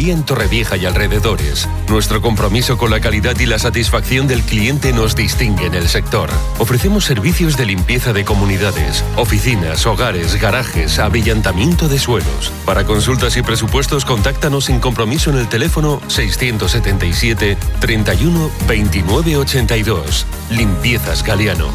lavandería en Torrevieja y alrededores. Nuestro compromiso con la calidad y la satisfacción del cliente nos distingue en el sector. Ofrecemos servicios de limpieza de comunidades, oficinas, hogares, garajes, abrillantamiento de suelos. Para consultas y presupuestos, contáctanos sin compromiso en el teléfono 677 31 29 82. Limpiezas Galeano.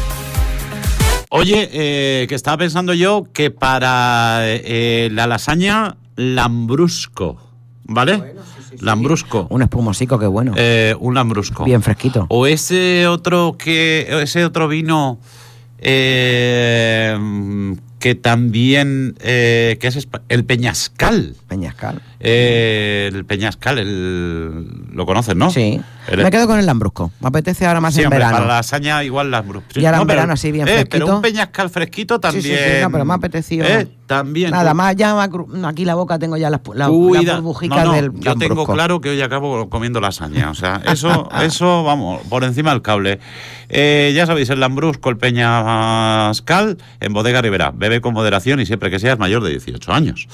Oye, que estaba pensando yo que para la lasaña, lambrusco, ¿vale? Bueno, sí. Lambrusco. Un espumosico, qué bueno. Un lambrusco. Bien fresquito. O ese otro vino que también que es el Peñascal. Peñascal. El Peñascal, lo conoces, ¿no? Sí. Me quedo con el lambrusco. Me apetece ahora más sí, en hombre, verano. Para la lasaña igual lambrusco. Y ahora en verano así bien fresquito. Pero un Peñascal fresquito también. Sí, no, pero me ha apetecido. También. Nada más, aquí la boca tengo ya las burbujicas del lambrusco. Yo tengo claro que hoy acabo comiendo lasaña. O sea, eso vamos, por encima del cable. Ya sabéis, el lambrusco, el Peñascal, en Bodega Ribera. Bebe con moderación y siempre que seas mayor de 18 años.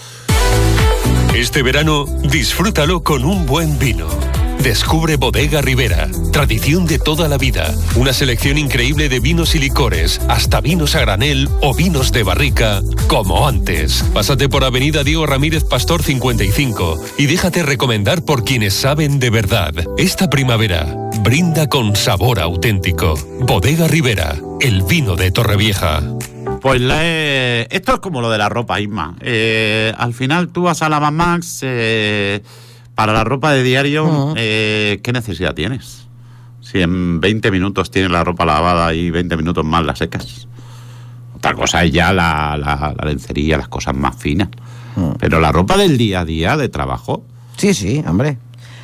Este verano, disfrútalo con un buen vino. Descubre Bodega Ribera, tradición de toda la vida. Una selección increíble de vinos y licores, hasta vinos a granel o vinos de barrica, como antes. Pásate por Avenida Diego Ramírez Pastor 55 y déjate recomendar por quienes saben de verdad. Esta primavera, brinda con sabor auténtico. Bodega Ribera, el vino de Torrevieja. Pues esto es como lo de la ropa, Isma. Al final tú vas a Lavamax, para la ropa de diario, ¿qué necesidad tienes? Si en 20 minutos tienes la ropa lavada y 20 minutos más la secas. Otra cosa es ya la lencería, las cosas más finas. Pero la ropa del día a día, de trabajo... Sí, hombre.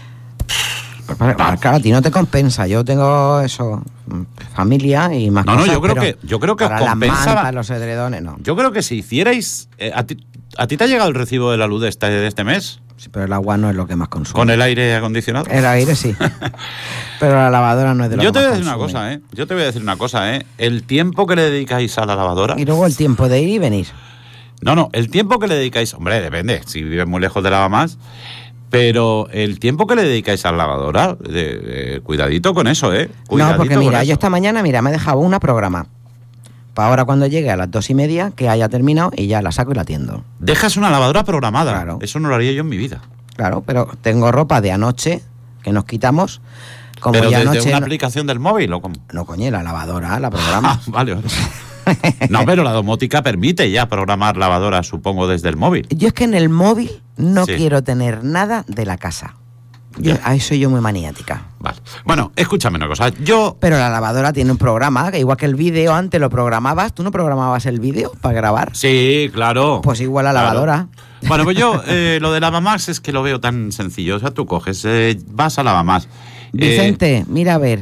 Claro, a ti no te compensa. Yo tengo eso, familia y más cosas. Yo creo que para os compensa. Las mantas, los edredones, no. Yo creo que si hicierais... ¿A ti te ha llegado el recibo de la luz de este mes? Sí, pero el agua no es lo que más consume. ¿Con el aire acondicionado? El aire sí. Pero la lavadora no es de lo que más consume. Yo te voy a decir una cosa, ¿eh? El tiempo que le dedicáis a la lavadora... Y luego el tiempo de ir y venir. No, el tiempo que le dedicáis... Hombre, depende. Si vives muy lejos de Lavamax... Pero el tiempo que le dedicáis a la lavadora, cuidadito con eso, Cuidadito. No, porque mira, yo esta mañana, me he dejado una programa. Para ahora cuando llegue a las 2:30, que haya terminado y ya la saco y la tiendo. Dejas una lavadora programada. Claro. Eso no lo haría yo en mi vida. Claro, pero tengo ropa de anoche que nos quitamos. Como ¿Pero ya desde anoche una aplicación del móvil o cómo? No, coño, la lavadora, la programa. Vale. No, pero la domótica permite ya programar lavadoras, supongo, desde el móvil. Yo es que en el móvil no quiero tener nada de la casa. Ahí soy yo muy maniática. Vale. Bueno, escúchame una cosa. Pero la lavadora tiene un programa, que igual que el vídeo antes lo programabas. ¿Tú no programabas el vídeo para grabar? Sí, claro. Pues igual la lavadora. Bueno, pues yo lo de Lavamax es que lo veo tan sencillo. O sea, tú coges, vas a Lavamax. Vicente, mira a ver.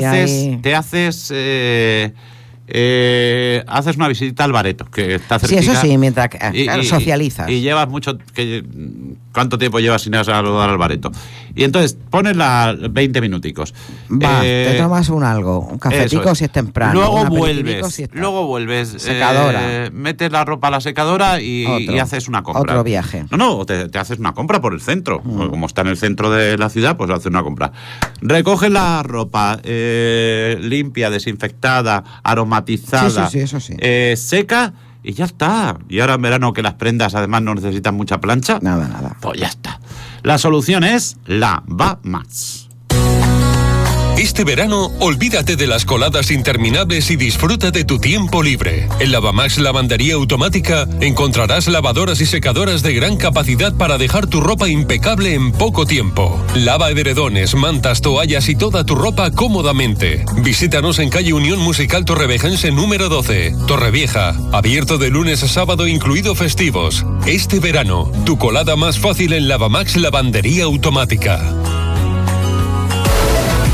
Haces una visita al bareto, que está cerquita. Sí, eso sí, mientras socializas. Y llevas ¿cuánto tiempo llevas sin saludar al bareto? Y entonces pones 20 minuticos. Te tomas un cafetico si es temprano. Luego vuelves. Secadora. Metes la ropa a la secadora y haces una compra. Otro viaje. No, te haces una compra por el centro. Como está en el centro de la ciudad, pues haces una compra. Recoges la ropa limpia, desinfectada, aromatizada, sí, eso sí. Seca y ya está. Y ahora en verano, que las prendas además no necesitan mucha plancha. Nada. Pues ya está. La solución es Lavamax. Este verano, olvídate de las coladas interminables y disfruta de tu tiempo libre. En Lavamax Lavandería Automática encontrarás lavadoras y secadoras de gran capacidad para dejar tu ropa impecable en poco tiempo. Lava edredones, mantas, toallas y toda tu ropa cómodamente. Visítanos en calle Unión Musical Torrevejense número 12, Torrevieja. Abierto de lunes a sábado, incluido festivos. Este verano, tu colada más fácil en Lavamax Lavandería Automática.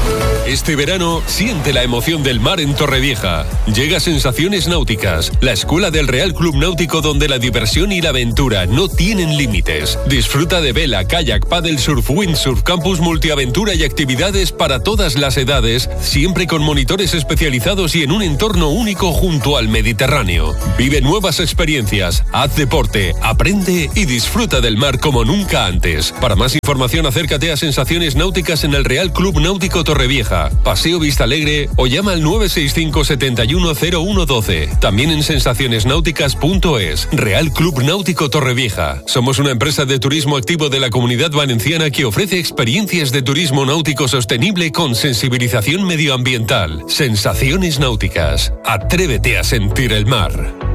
Este verano, siente la emoción del mar en Torrevieja. Llega Sensaciones Náuticas, la escuela del Real Club Náutico donde la diversión y la aventura no tienen límites. Disfruta de vela, kayak, paddle surf, windsurf, campus multiaventura y actividades para todas las edades, siempre con monitores especializados y en un entorno único junto al Mediterráneo. Vive nuevas experiencias, haz deporte, aprende y disfruta del mar como nunca antes. Para más información, acércate a Sensaciones Náuticas en el Real Club Náutico Torrevieja, Paseo Vistalegre, o llama al 965 71 0112. También en sensacionesnáuticas.es. Real Club Náutico Torrevieja. Somos una empresa de turismo activo de la Comunidad Valenciana que ofrece experiencias de turismo náutico sostenible con sensibilización medioambiental. Sensaciones Náuticas. Atrévete a sentir el mar.